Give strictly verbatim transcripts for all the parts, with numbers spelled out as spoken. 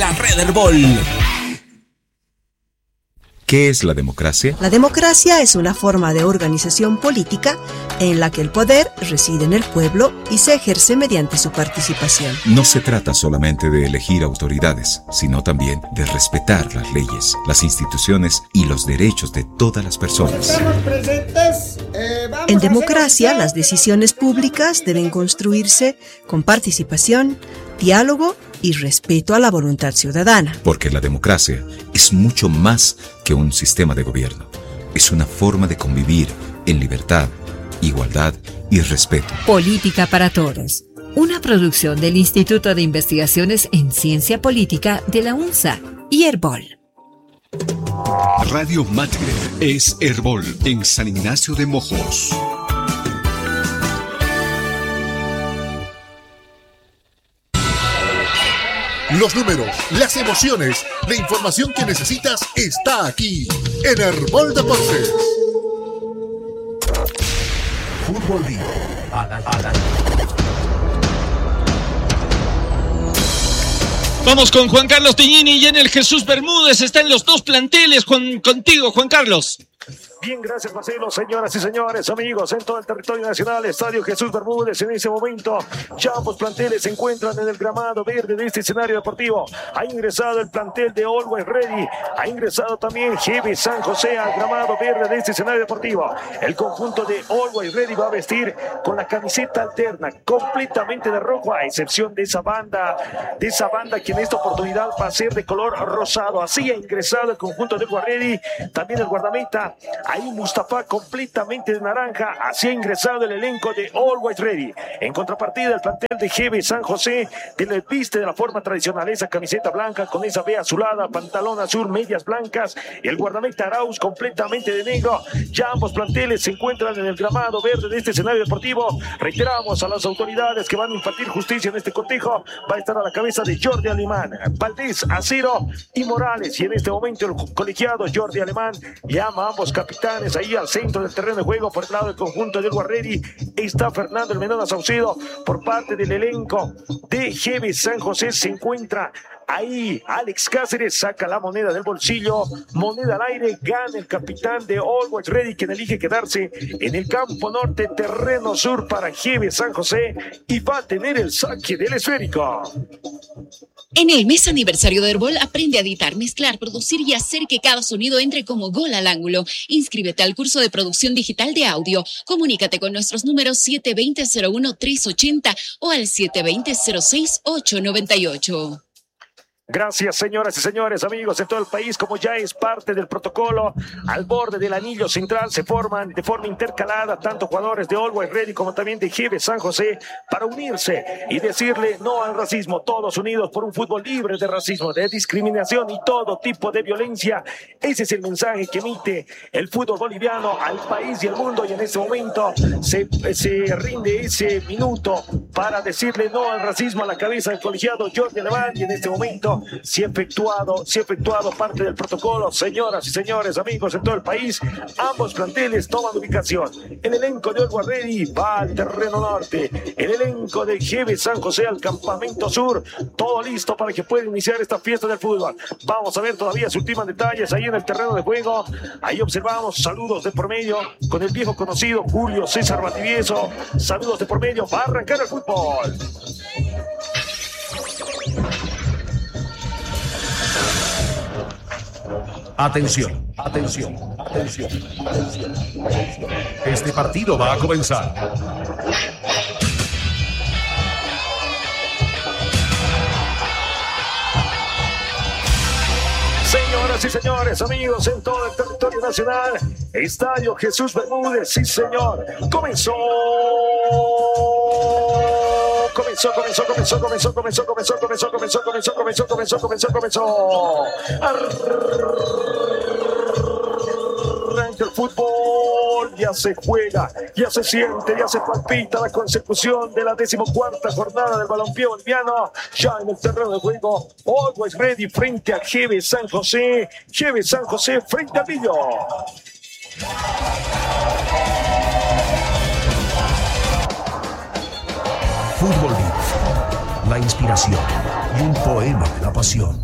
la red Herbol. ¿Qué es la democracia? La democracia es una forma de organización política en la que el poder reside en el pueblo y se ejerce mediante su participación. No se trata solamente de elegir autoridades, sino también de respetar las leyes, las instituciones y los derechos de todas las personas. Estamos presentes. Eh, vamos En a democracia, hacer- las decisiones públicas deben construirse con participación, diálogo y respeto a la voluntad ciudadana. Porque la democracia es mucho más que un sistema de gobierno. Es una forma de convivir en libertad, igualdad y respeto. Política para Todos. Una producción del Instituto de Investigaciones en Ciencia Política de la UNSA y Herbol. Radio Matre es Herbol en San Ignacio de Mojos. Los números, las emociones, la información que necesitas está aquí en Herbol Deportes. Fútbol Día. Vamos con Juan Carlos Tignini y en el Jesús Bermúdez. Están los dos planteles. Juan, contigo, Juan Carlos. Bien, gracias Marcelo, señoras y señores, amigos en todo el territorio nacional, Estadio Jesús Bermúdez. En ese momento ya ambos planteles se encuentran en el gramado verde de este escenario deportivo. Ha ingresado el plantel de Always Ready, ha ingresado también G B San José al gramado verde de este escenario deportivo. El conjunto de Always Ready va a vestir con la camiseta alterna, completamente de rojo, a excepción de esa banda, de esa banda que en esta oportunidad va a ser de color rosado. Así ha ingresado el conjunto de Always Ready, también el guardameta. Ahí Mustafa completamente de naranja. Así ha ingresado el elenco de Always Ready. En contrapartida, el plantel de G B San José tiene viste de la forma tradicional esa camiseta blanca con esa B azulada, pantalón azul, medias blancas. El guardameta Arauz completamente de negro. Ya ambos planteles se encuentran en el gramado verde de este escenario deportivo. Reiteramos a las autoridades que van a impartir justicia en este cotejo. Va a estar a la cabeza de Jordi Alemán, Valdés, Acero y Morales. Y en este momento el colegiado Jordi Alemán llama a ambos capitanes ahí al centro del terreno de juego. Por el lado del conjunto de Guarreri está Fernando el Menona Saucedo. Por parte del elenco de G B San José se encuentra ahí Alex Cáceres, saca la moneda del bolsillo, moneda al aire, gana el capitán de Always Ready, quien elige quedarse en el campo norte, terreno sur para G B San José, y va a tener el saque del esférico. En el mes aniversario de Herbol, aprende a editar, mezclar, producir y hacer que cada sonido entre como gol al ángulo. Inscríbete al curso de producción digital de audio. Comunícate con nuestros números siete dos cero cero uno tres ocho cero o al siete dos cero cero seis ocho nueve ocho. Gracias, señoras y señores, amigos en todo el país. Como ya es parte del protocolo, al borde del anillo central se forman de forma intercalada tanto jugadores de Always Ready como también de G B San José para unirse y decirle no al racismo, todos unidos por un fútbol libre de racismo, de discriminación y todo tipo de violencia. Ese es el mensaje que emite el fútbol boliviano al país y al mundo, y en este momento se, se rinde ese minuto para decirle no al racismo a la cabeza del colegiado Jordi Alemán, y en este momento si ha efectuado, si ha efectuado parte del protocolo. Señoras y señores, amigos en todo el país, ambos planteles toman ubicación. El elenco de Always Ready va al terreno norte, el elenco de G B San José al campamento sur, todo listo para que pueda iniciar esta fiesta del fútbol. Vamos a ver todavía sus últimos detalles ahí en el terreno de juego. Ahí observamos saludos de por medio con el viejo conocido Julio César Bativieso. Saludos de por medio, va a arrancar el fútbol. Atención, atención, atención, atención, atención. Este partido va a comenzar. Señoras y señores, amigos en todo el territorio nacional, Estadio Jesús Bermúdez, sí señor, comenzó. Comenzó, comenzó, comenzó, comenzó, comenzó, comenzó, comenzó, comenzó, comenzó, comenzó, comenzó, comenzó, comenzó. Arranca el fútbol, ya se juega, ya se siente, ya se palpita la consecución de la decimocuarta jornada del balompié boliviano. Ya en el terreno de juego, Always Ready frente a G B San José, G B San José frente a Millo. Fútbol League, la inspiración, y un poema de la pasión.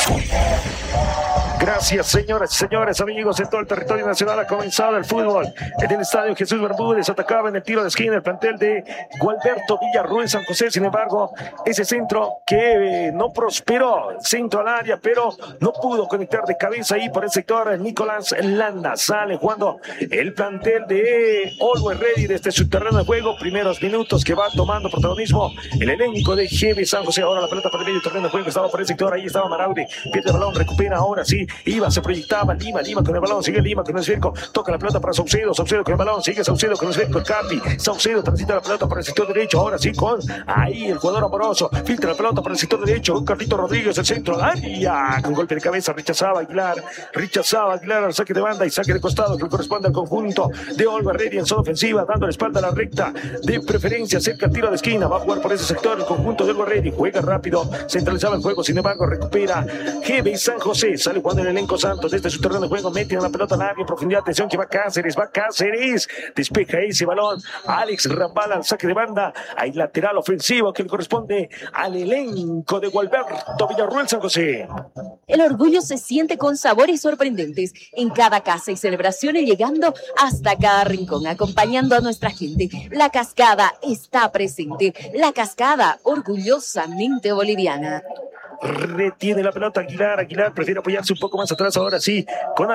Gracias, señoras y señores, amigos en todo el territorio nacional. Ha comenzado el fútbol en el estadio Jesús Bermúdez. Atacaba en el tiro de esquina el plantel de Gualberto Villarruel San José. Sin embargo, ese centro que eh, no prosperó, centro al área, pero no pudo conectar de cabeza ahí por el sector. Nicolás Landa sale jugando el plantel de Always Ready desde su terreno de juego. Primeros minutos que va tomando protagonismo el elenco de G B San José. Ahora la pelota por el medio terreno de juego, estaba por el sector, ahí estaba Maraudi, pierde el balón, recupera ahora sí. Iba, se proyectaba, Lima, Lima con el balón, sigue Lima con el esférico, toca la pelota para Saucedo, Saucedo con el balón, sigue Saucedo con el esférico, el Capi, Saucedo transita la pelota por el sector derecho, ahora sí con ahí el jugador amoroso, filtra la pelota por el sector derecho, un Carlito Rodríguez, el centro, área, con golpe de cabeza, rechazaba Aguilar, rechazaba Aguilar al saque de banda y saque de costado que le corresponde al conjunto de Olga Ready en zona ofensiva, dando la espalda a la recta, de preferencia cerca al tiro de esquina, va a jugar por ese sector el conjunto de Olga Ready, juega rápido, centralizaba el juego, sin embargo recupera G B San José, sale jugando el elenco Santos desde su terreno de juego, mete la pelota larga en profundidad, atención que va Cáceres, va Cáceres, despeja ese balón, Alex Rambal al saque de banda, hay lateral ofensivo que le corresponde al elenco de Gualberto Villarruel San José. El orgullo se siente con sabores sorprendentes en cada casa y celebraciones, llegando hasta cada rincón, acompañando a nuestra gente. La Cascada está presente, la Cascada orgullosamente boliviana. Retiene la pelota Aguilar, Aguilar prefiere apoyarse un poco más atrás, ahora sí, con